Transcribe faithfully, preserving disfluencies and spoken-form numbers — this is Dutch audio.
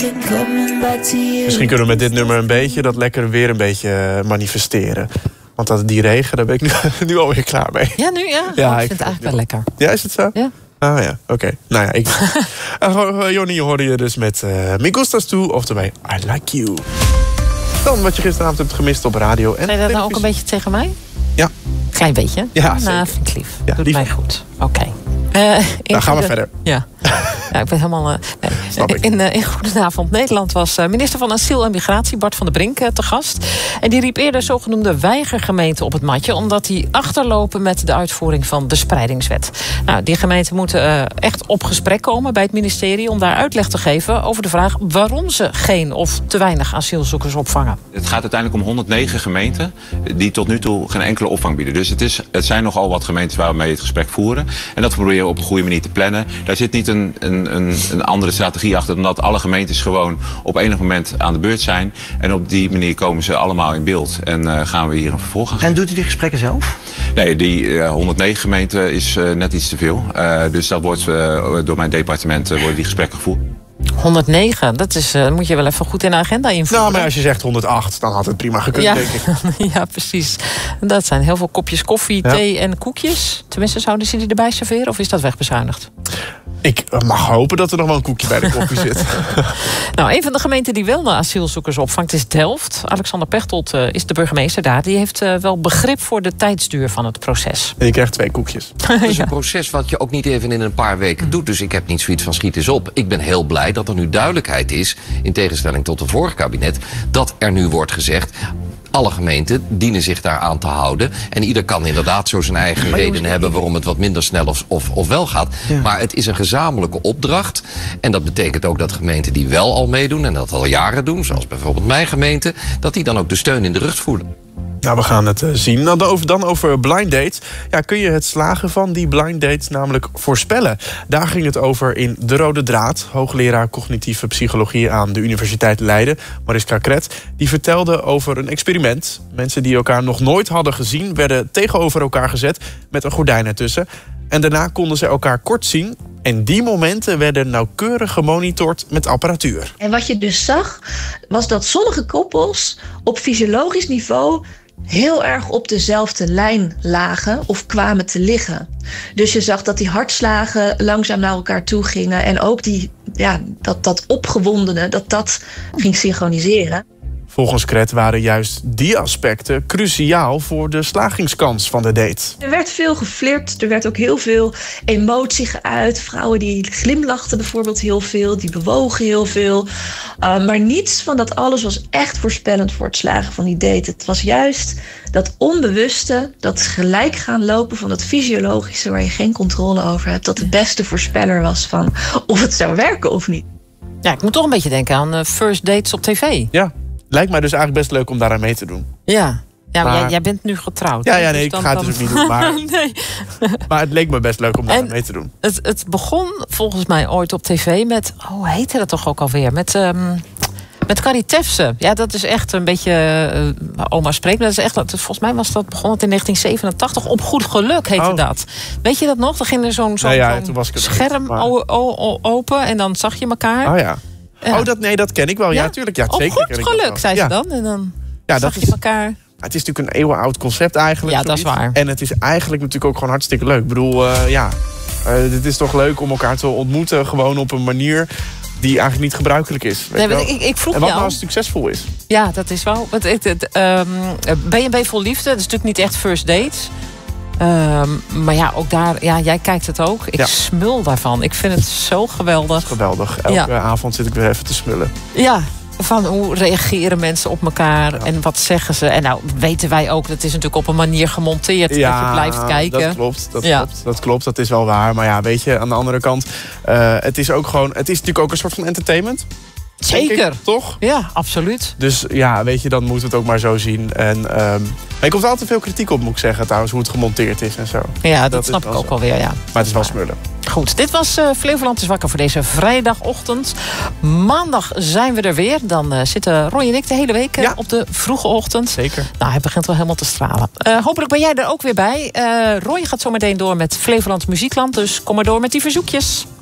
Misschien kunnen we met dit nummer een beetje dat lekker weer een beetje manifesteren. Want dat, die regen, daar ben ik nu, nu alweer klaar mee. Ja, nu ja? Ja, oh, ik ik vind het eigenlijk wel lekker. Ja, is het zo? Ja. Ah ja, oké. Okay. Nou ja, ik... uh, Jonny, je hoorde je dus met uh, Me Gustas Tu, oftewel I Like You. Dan wat je gisteravond hebt gemist op radio. En Zei je dat nou ook een beetje tegen mij? Ja. Klein beetje? Ja, nou, vind ik lief. Ja, Doet lief. mij goed. Oké. Okay. Uh, nou, gaan we verder. Ja. ja, ik ben helemaal... Uh, nee. in, uh, in Goedenavond Nederland was uh, minister van Asiel en Migratie Bart van der Brink uh, te gast. En die riep eerder zogenoemde weigergemeenten op het matje, omdat die achterlopen met de uitvoering van de spreidingswet. Nou, die gemeenten moeten uh, echt op gesprek komen bij het ministerie om daar uitleg te geven over de vraag waarom ze geen of te weinig asielzoekers opvangen. Het gaat uiteindelijk om honderdnegen gemeenten die tot nu toe geen enkele opvang bieden. Dus het, is, het zijn nogal wat gemeenten waarmee we het gesprek voeren. En dat proberen we op een goede manier te plannen. Daar zit niet een, een, een, een andere strategie achter dan dat alle gemeentes gewoon op enig moment aan de beurt zijn. En op die manier komen ze allemaal in beeld. En uh, gaan we hier een vervolg aan geven. En doet u die gesprekken zelf? Nee, die uh, honderdnegen gemeenten is uh, net iets te veel. Uh, dus dat wordt uh, door mijn departement uh, worden die gesprekken gevoerd. honderdnegen, dat is, uh, moet je wel even goed in de agenda invoeren. Nou, maar als je zegt honderdacht, dan had het prima gekund, ja. denk ik. Ja, precies. Dat zijn heel veel kopjes koffie, ja. thee en koekjes. Tenminste, zouden ze die erbij serveren of is dat wegbezuinigd? Ik mag hopen dat er nog wel een koekje bij de koffie zit. Nou, een van de gemeenten die wel asielzoekers opvangt is Delft. Alexander Pechtold uh, is de burgemeester daar. Die heeft uh, wel begrip voor de tijdsduur van het proces. En je krijgt twee koekjes. Het is een proces wat je ook niet even in een paar weken doet. Dus ik heb niet zoiets van schiet eens op. Ik ben heel blij dat er nu duidelijkheid is, in tegenstelling tot het vorige kabinet, dat er nu wordt gezegd, alle gemeenten dienen zich daaraan te houden. En ieder kan inderdaad zo zijn eigen reden hebben waarom het wat minder snel of, of, of wel gaat. Ja. Maar het is een gezamenlijke opdracht. En dat betekent ook dat gemeenten die wel al meedoen en dat al jaren doen, zoals bijvoorbeeld mijn gemeente, dat die dan ook de steun in de rug voelen. Nou, we gaan het uh, zien. Dan over, dan over blind dates. Ja, kun je het slagen van die blind dates namelijk voorspellen? Daar ging het over in De Rode Draad. Hoogleraar cognitieve psychologie aan de Universiteit Leiden, Mariska Kret, die vertelde over een experiment. Mensen die elkaar nog nooit hadden gezien werden tegenover elkaar gezet met een gordijn ertussen. En daarna konden ze elkaar kort zien. En die momenten werden nauwkeurig gemonitord met apparatuur. En wat je dus zag, was dat sommige koppels op fysiologisch niveau heel erg op dezelfde lijn lagen of kwamen te liggen. Dus je zag dat die hartslagen langzaam naar elkaar toe gingen. En ook die, ja, dat, dat opgewondene, dat dat ging synchroniseren. Volgens Kret waren juist die aspecten cruciaal voor de slagingskans van de date. Er werd veel geflirt, er werd ook heel veel emotie geuit. Vrouwen die glimlachten bijvoorbeeld heel veel, die bewogen heel veel. Uh, maar niets van dat alles was echt voorspellend voor het slagen van die date. Het was juist dat onbewuste, dat gelijk gaan lopen van dat fysiologische waar je geen controle over hebt, dat de beste voorspeller was van of het zou werken of niet. Ja, ik moet toch een beetje denken aan uh, first dates op tv. Ja. Lijkt mij dus eigenlijk best leuk om daaraan mee te doen. Ja, ja maar, maar... Jij, jij bent nu getrouwd. Ja, ja nee, dus ik ga het dus ook niet doen. Maar, nee. maar het leek me best leuk om daaraan mee te doen. Het, het begon volgens mij ooit op tv met, oh, hoe heette dat toch ook alweer? Met, um, met Carrie Tefse. Ja, dat is echt een beetje, uh, oma spreekt. Dat is echt, volgens mij was dat, begon het in negentien zevenentachtig. Op goed geluk heette oh. dat. Weet je dat nog? Dan ging er zo'n zo, nou ja, zo'n scherm maar... o, o, o, open en dan zag je elkaar. Oh ja. Ja. Oh, dat, nee, dat ken ik wel. Ja, ja tuurlijk. Ja, op zeker goed ken ik geluk, dat zei ja. ze dan. En dan ja, zag dat je is, elkaar. Het is natuurlijk een eeuwenoud concept eigenlijk. Ja, dat is waar. En het is eigenlijk natuurlijk ook gewoon hartstikke leuk. Ik bedoel, uh, ja, uh, het is toch leuk om elkaar te ontmoeten. Gewoon op een manier die eigenlijk niet gebruikelijk is. Weet nee, wel? Ik, ik vroeg en wat jou, nou als het succesvol is? Ja, dat is wel. Het, het, het, um, B en B Vol Liefde, dat is natuurlijk niet echt first dates. Um, maar ja, ook daar, ja, jij kijkt het ook. Ik ja. smul daarvan. Ik vind het zo geweldig. Geweldig. Elke ja. avond zit ik weer even te smullen. Ja, van hoe reageren mensen op elkaar ja. en wat zeggen ze. En nou weten wij ook, dat is natuurlijk op een manier gemonteerd ja, dat je blijft kijken. Dat klopt, dat, ja. klopt, dat klopt, dat is wel waar. Maar ja, weet je, aan de andere kant, uh, het is ook gewoon, het is natuurlijk ook een soort van entertainment. Zeker. Ik, toch? Ja, absoluut. Dus ja, weet je, dan moeten we het ook maar zo zien. En um, er komt altijd veel kritiek op, moet ik zeggen, trouwens, hoe het gemonteerd is en zo. Ja, dat, dat snap ik ook wel weer, ja. Maar het is wel smullen. Goed, dit was uh, Flevoland is wakker voor deze vrijdagochtend. Maandag zijn we er weer. Dan uh, zitten Roy en ik de hele week uh, ja. op de vroege ochtend. Zeker. Nou, hij begint wel helemaal te stralen. Uh, hopelijk ben jij er ook weer bij. Uh, Roy gaat zo meteen door met Flevoland Muziekland. Dus kom maar door met die verzoekjes.